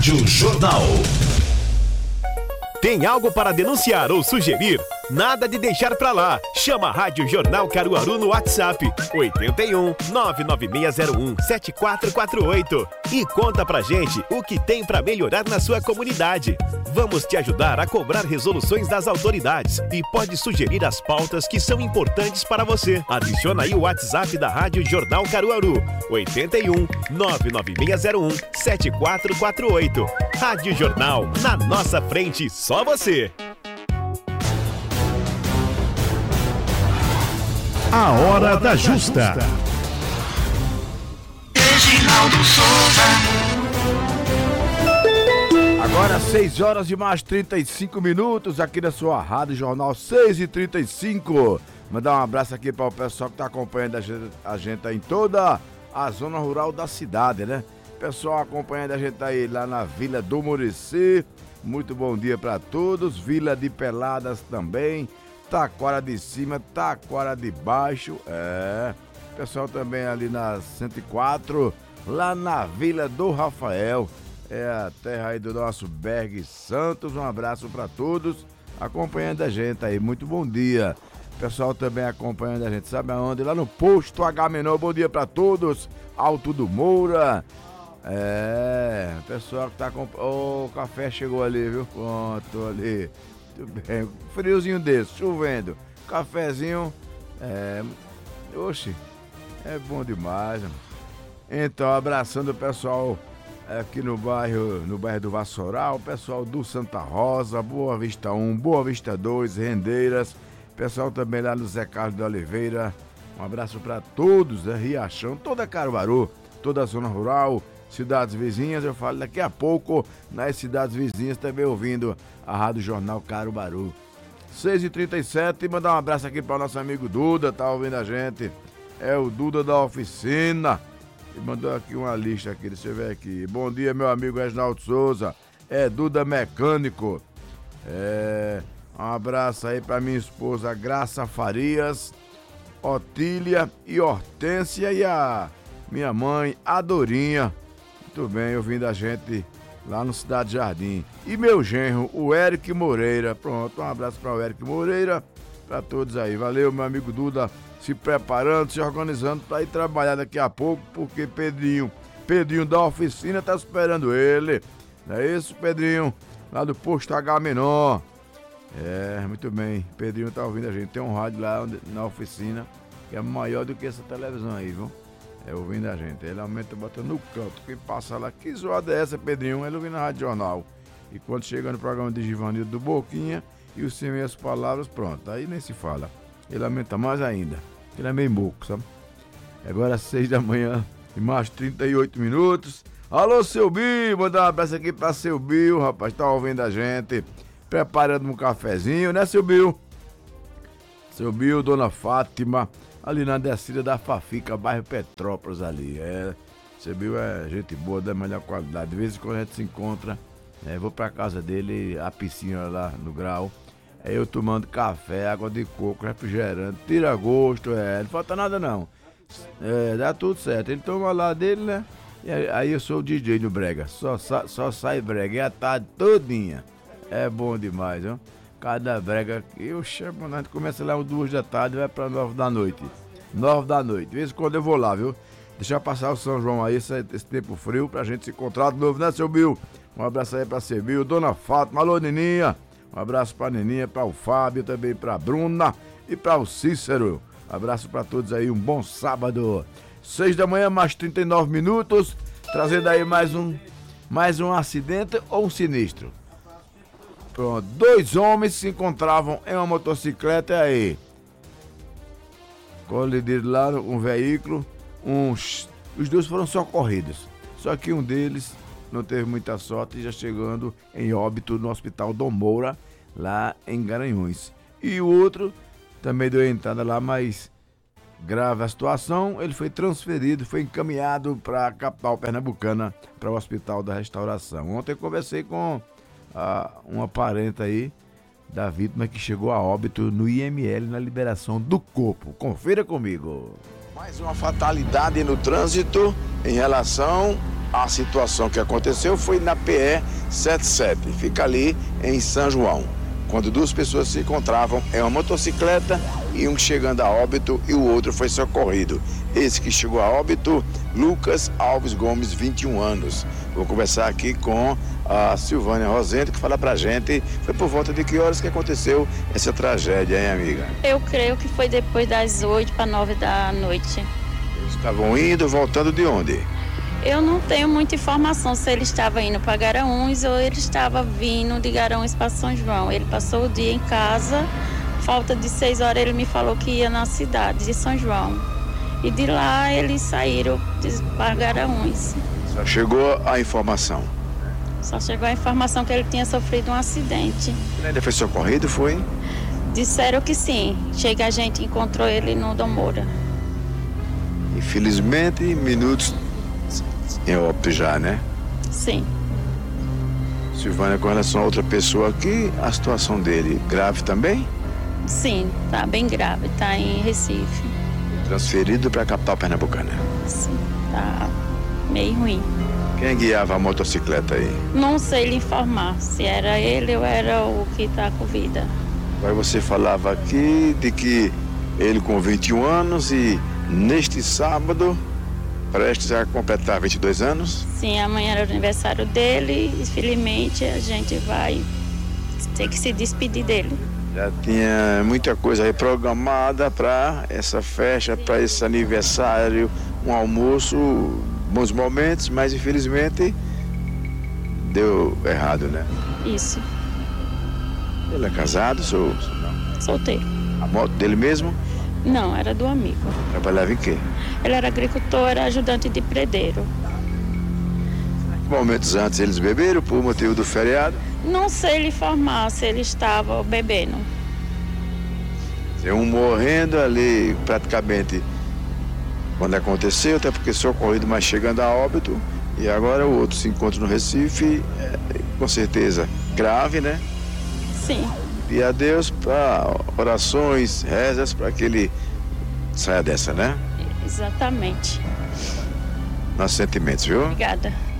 Rádio Jornal. Tem algo para denunciar ou sugerir? Nada de deixar pra lá. Chama a Rádio Jornal Caruaru no WhatsApp 81 99601 7448 e conta pra gente o que tem pra melhorar na sua comunidade. Vamos te ajudar a cobrar resoluções das autoridades e pode sugerir as pautas que são importantes para você. Adiciona aí o WhatsApp da Rádio Jornal Caruaru 81 99601 7448. Rádio Jornal, na nossa frente, só você. A hora da justa. Reginaldo Souza. Agora 6 horas e mais 35 minutos aqui na sua Rádio Jornal 6h35. Mandar um abraço aqui para o pessoal que está acompanhando a gente aí em toda a zona rural da cidade, né? Pessoal acompanhando a gente aí lá na Vila do Murici. Muito bom dia para todos. Vila de Peladas também. Taquara de Cima, Taquara de Baixo, pessoal também ali na 104, lá na Vila do Rafael, a terra aí do nosso Berg Santos. Um abraço para todos acompanhando a gente aí, muito bom dia. Pessoal também acompanhando a gente, sabe aonde? Lá no Posto H Menor, bom dia para todos. Alto do Moura, pessoal que tá acompanhando, o café chegou ali, viu? Pronto, ali. Muito bem, friozinho desse, chovendo, cafezinho, oxe, é bom demais, mano. Então, abraçando o pessoal aqui no bairro do Vassoural, o pessoal do Santa Rosa, Boa Vista 1, Boa Vista 2, Rendeiras, pessoal também lá no Zé Carlos de Oliveira, um abraço para todos, Riachão, toda Caruaru, toda a zona rural, cidades vizinhas. Eu falo daqui a pouco nas cidades vizinhas também ouvindo a Rádio Jornal Caruaru. 6h37, mandar um abraço aqui para o nosso amigo Duda, tá ouvindo a gente. É o Duda da oficina. E mandou aqui uma lista aqui, deixa eu ver aqui. Bom dia, meu amigo Reginaldo Souza. É Duda Mecânico. Um abraço aí para minha esposa Graça Farias, Otília e Hortência e a minha mãe Adorinha. Muito bem, ouvindo a gente lá no Cidade Jardim. E meu genro, o Eric Moreira. Pronto, um abraço para o Eric Moreira, para todos aí. Valeu, meu amigo Duda, se preparando, se organizando para ir trabalhar daqui a pouco, porque Pedrinho da oficina tá esperando ele. Não é isso, Pedrinho? Lá do Posto H Menor. Muito bem, Pedrinho tá ouvindo a gente. Tem um rádio lá na oficina que é maior do que essa televisão aí, viu? Ouvindo a gente, ele aumenta, bota no canto, quem passa lá, que zoada é essa, Pedrinho? Ele ouvindo a Rádio Jornal. E quando chega no programa de Givanildo do Boquinha e os sem as palavras, pronto, aí nem se fala. Ele aumenta mais ainda, ele é meio moco, sabe? Agora 6 da manhã e mais 38 minutos. Alô, seu Bill, mandar um abraço aqui pra seu Bill, rapaz, tá ouvindo a gente, preparando um cafezinho, né, seu Bill? Seu Bill, Dona Fátima, ali na descida da Fafica, bairro Petrópolis ali. Seu Bill é gente boa, da melhor qualidade. De vez em quando a gente se encontra, vou pra casa dele, a piscina lá no Grau. Eu tomando café, água de coco, refrigerante, tira gosto, não falta nada não. Dá tudo certo. Ele toma lá dele, né? E aí eu sou o DJ do Brega. Só sai Brega. E a tarde todinha. É bom demais, viu? Cada brega que eu chamo, a gente começa lá às 2 da tarde e vai pra 9 da noite. 9 da noite. De vez em quando eu vou lá, viu? Deixa passar o São João aí, esse tempo frio, pra gente se encontrar de novo, né, seu Bill? Um abraço aí pra seu Bill, Dona Fátima, alô, Neninha. Um abraço pra Neninha, pra o Fábio, também pra Bruna e pra o Cícero. Abraço pra todos aí, um bom sábado. 6 da manhã, mais 39 minutos, trazendo aí mais um acidente ou um sinistro. Pronto, 2 homens se encontravam em uma motocicleta aí. Colidiram lá um veículo, os dois foram socorridos. Só que um deles não teve muita sorte, já chegando em óbito no Hospital Dom Moura, lá em Garanhuns. E o outro também deu entrada lá, mas grave a situação, ele foi transferido, foi encaminhado para a capital pernambucana, para o Hospital da Restauração. Ontem eu conversei com uma parente aí da vítima que chegou a óbito no IML na liberação do corpo. Confira comigo. Mais uma fatalidade no trânsito em relação à situação que aconteceu foi na PE 77, fica ali em São João, quando duas pessoas se encontravam em uma motocicleta e um chegando a óbito e o outro foi socorrido. Esse que chegou a óbito, Lucas Alves Gomes, 21 anos. Vou conversar aqui com a Silvânia Rosendo, que fala pra gente, foi por volta de que horas que aconteceu essa tragédia, hein, amiga? Eu creio que foi depois das 8 para 9 da noite. Eles estavam indo, voltando de onde? Eu não tenho muita informação se ele estava indo para Garanhuns ou ele estava vindo de Garanhuns para São João. Ele passou o dia em casa, falta de 6 horas ele me falou que ia na cidade de São João. E de lá eles saíram para Garanhuns. Só chegou a informação. Só chegou a informação que ele tinha sofrido um acidente. Ele ainda foi socorrido, foi? Disseram que sim. Chega a gente encontrou ele no Dom Moura. Infelizmente, minutos em óbito já, né? Sim. Silvânia, com relação a outra pessoa aqui, a situação dele grave também? Sim, tá bem grave, tá em Recife. Transferido para a capital pernambucana. Sim, tá meio ruim. Quem guiava a motocicleta aí? Não sei lhe informar se era ele ou era o que tá com vida. Agora você falava aqui de que ele com 21 anos e neste sábado, prestes a completar 22 anos? Sim, amanhã era o aniversário dele e infelizmente a gente vai ter que se despedir dele. Já tinha muita coisa aí programada para essa festa, para esse aniversário, um almoço, bons momentos, mas infelizmente deu errado, né? Isso, Ele é casado, sou solteiro. a moto dele mesmo? Não, era do amigo. Trabalhava em quê? Ele era agricultor, era ajudante de predeiro. Momentos antes eles beberam por motivo do feriado. Não sei lhe informar se ele estava bebendo. Tem um morrendo ali praticamente quando aconteceu, até porque socorrido, mas chegando a óbito. E agora o outro se encontra no Recife, com certeza grave, né? Sim, E a Deus para orações, rezas para que ele saia dessa, né? exatamente. Nossos sentimentos, viu? Obrigada.